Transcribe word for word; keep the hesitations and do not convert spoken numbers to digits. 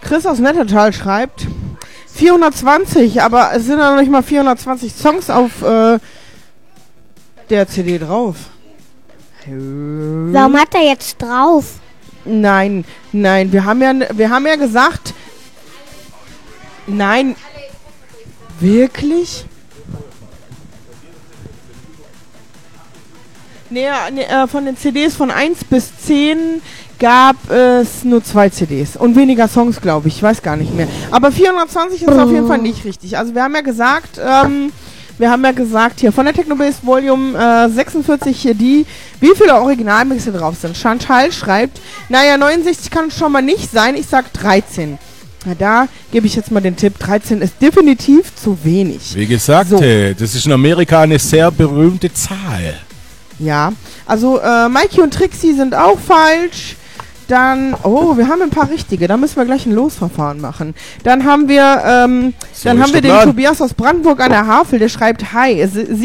Chris aus Nettertal schreibt vierhundertzwanzig, aber es sind ja noch nicht mal vierhundertzwanzig Songs auf äh, der C D drauf. Warum hat er jetzt drauf? Nein, nein, wir haben ja, wir haben ja gesagt, nein, wirklich? Nee, nee äh, von den C Ds von eins bis zehn gab es nur zwei C Ds und weniger Songs, glaube ich, ich weiß gar nicht mehr. Aber vierhundertzwanzig ist oh. auf jeden Fall nicht richtig. Also wir haben ja gesagt, ähm, wir haben ja gesagt, hier von der Technobase Volume äh, sechsundvierzig hier die, wie viele Originalmixe drauf sind. Chantal schreibt, naja, neunundsechzig kann es schon mal nicht sein, ich sag dreizehn. Na, da gebe ich jetzt mal den Tipp, dreizehn ist definitiv zu wenig. Wie gesagt, so. Das ist in Amerika eine sehr berühmte Zahl. Ja, also äh, Mikey und Trixie sind auch falsch. Dann, oh, wir haben ein paar richtige. Da müssen wir gleich ein Losverfahren machen. Dann haben wir, ähm, so dann haben wir den Tobias aus Brandenburg an der Havel, der schreibt, hi, sie